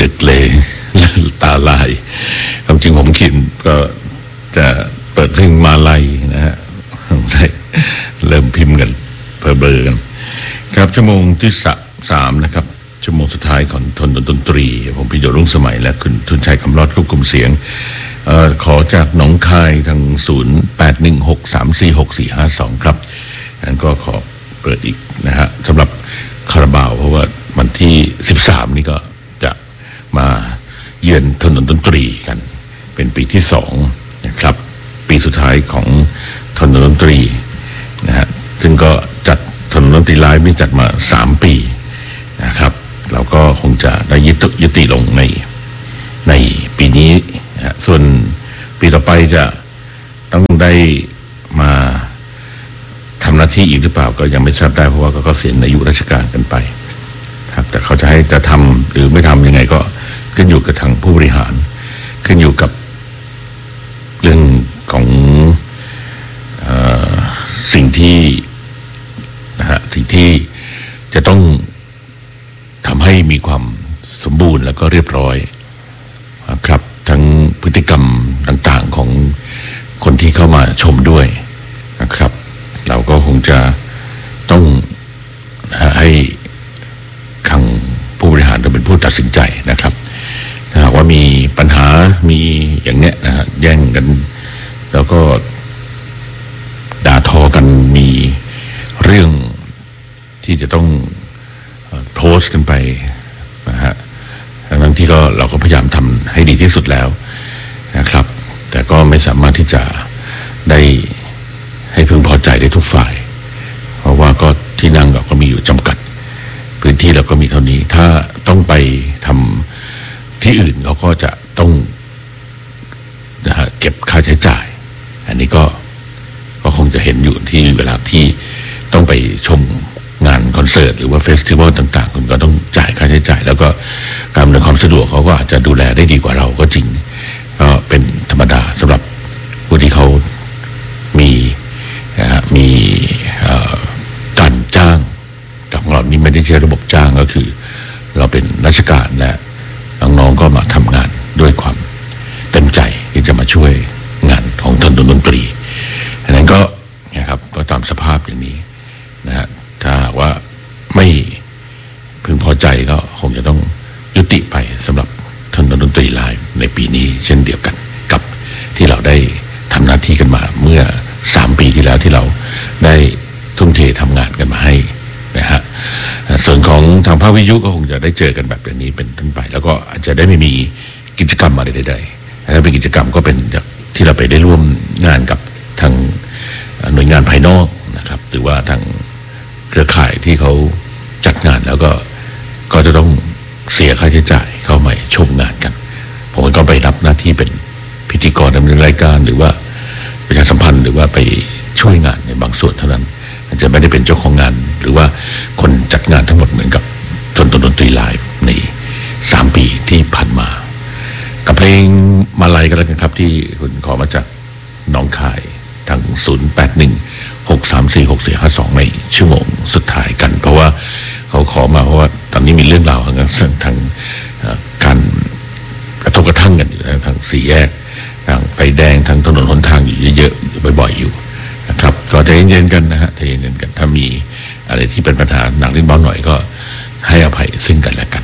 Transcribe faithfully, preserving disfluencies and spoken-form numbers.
ดึกเลยตาลายความจริงผมคิดก็จะเปิดเพลงมาลัยนะฮะใช่เริ่มพิมพ์กันเพอเบอร์กันครับชั่วโมงที่สามนะครับชั่วโมงสุดท้ายของทนดนตรีผมพิโยรุ่งสมัยและคุณทุนชัยคำรอดควบคุมเสียงเอ่อขอจากหนองคายทางศูนย์ แปด หนึ่ง หก สาม สี่ หก สี่ ห้า สองครับนั้นก็ขอเปิดอีกนะฮะสำหรับคาราบาวเพราะว่าวันที่สิบสามนี่ก็จะมาเยือนถนนดนตรีกันเป็นปีที่สองนะครับปีสุดท้ายของถนนดนตรีนะฮะซึ่งก็จัดถนนดนตรีไลฟ์นี่จัดมาสามปีนะครับเราก็คงจะได้ยุติยุติลงในในปีนี้นะฮะส่วนปีต่อไปจะต้องได้มาทำหน้าที่อีกหรือเปล่าก็ยังไม่ทราบได้เพราะว่าก็เกษียณอายุราชการกันไปครับแต่เขาจะให้จะทำหรือไม่ทำยังไงก็ขึ้นอยู่กับทางผู้บริหารขึ้นอยู่กับเรื่องของเอ่อสิ่งที่นะฮะสิ่งที่จะต้องทำให้มีความสมบูรณ์แล้วก็เรียบร้อยครับทั้งพฤติกรรมต่างๆของคนที่เข้ามาชมด้วยนะครับเราก็คงจะต้องให้ทางผู้บริหารจะเป็นผู้ตัดสินใจนะครับถ้าหากว่ามีปัญหามีอย่างเนี้ยนะฮะแย่งกันแล้วก็ด่าทอกันมีเรื่องที่จะต้องโพสต์กันไปนะฮะทั้งที่ก็เราก็พยายามทำให้ดีที่สุดแล้วนะครับแต่ก็ไม่สามารถที่จะได้ให้พึงพอใจได้ทุกฝ่ายเพราะว่าก็ที่นั่งเราก็มีอยู่จำกัดพื้นที่เราก็มีเท่านี้ถ้าต้องไปทำที่อื่นเขาก็จะต้องนะฮะเก็บค่าใช้จ่ายอันนี้ก็ก็คงจะเห็นอยู่ที่เวลาที่ต้องไปชมงานคอนเสิร์ตหรือว่าเฟสติวัลต่างๆคุณก็ต้องจ่ายค่าใช้จ่ายแล้วก็การอำนวยความสะดวกเขาก็อาจจะดูแลได้ดีกว่าเราก็จริงก็เป็นธรรมดาสำหรับผู้ที่เขามีนะฮะมีการจ้างแต่ของเรานี่ไม่ได้ใช้ระบบจ้างก็คือเราเป็นราชการและน้องๆก็มาทำงานด้วยความเต็มใจที่จะมาช่วยงานของถนนดนตรีอันนั้นก็นะครับก็ตามสภาพอย่างนี้นะฮะถ้าว่าไม่พึงพอใจก็คงจะต้องยุติไปสำหรับถนนดนตรีไลฟ์ในปีนี้เช่นเดียวกันกับที่เราได้ทำหน้าที่กันมาเมื่อสามปีที่แล้วที่เราได้ทุ่มเททำงานกันมาให้นะฮะส่วนของทางภาควิทยุก็คงจะได้เจอกันแบบนี้เป็นต้นไปแล้วก็อาจจะได้ไม่มีกิจกรรมอะไรใดๆถ้าเป็นกิจกรรมก็เป็นที่เราไปได้ร่วมงานกับทางหน่วยงานภายนอกนะครับหรือว่าทางเครือข่ายที่เขาจัดงานแล้วก็ก็จะต้องเสียค่าใช้จ่ายเข้ามาชมงานกันผมก็ไปรับหน้าที่เป็นพิธีกรดำเนินรายการหรือว่าประชาสัมพันธ์หรือว่าไปช่วยงานในบางส่วนเท่านั้นอาจจะไม่ได้เป็นเจ้าของงานหรือว่าคนจัดงานทั้งหมดเหมือนกับถนนดนตรีไลฟ์ในสามปีที่ผ่านมากับเพลงมาลัยกันแล้วกันครับที่คุณขอมาจากหนองคายทางศูนย์ แปด หนึ่ง หก สาม สี่ หก สี่ ห้า สองในชั่วโมงสุดท้ายกันเพราะว่าเขาขอมาเพราะว่าตอนนี้มีเรื่องราวทางทางการกระทบกระทั่งกันอยู่ทางสี่แยกทางไฟแดงทางถนนหนทางอยู่เยอะๆบ่อยๆอยู่นะครับก็ใจเย็นๆกันนะฮะใจเย็นๆกันถ้ามีอะไรที่เป็นปัญหาหนักนิดเบาหน่อยก็ให้อภัยซึ่งกันและกัน